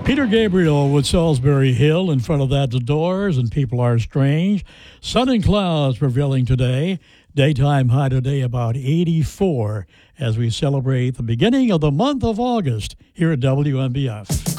Peter Gabriel with Salisbury Hill. In front of that, The Doors and People Are Strange. Sun and clouds prevailing today. Daytime high today about 84 as we celebrate the beginning of the month of August here at WNBF.